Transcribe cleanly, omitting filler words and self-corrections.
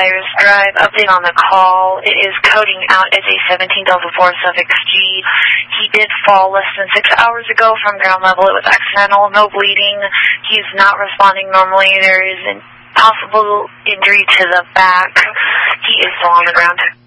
Iris Drive. Update on the call. It is coding out as a 17 Delta 4 suffix G. He did fall less than 6 hours ago from ground level. It was accidental, no bleeding. He's not responding normally. There is a possible injury to the back. He is still on the ground.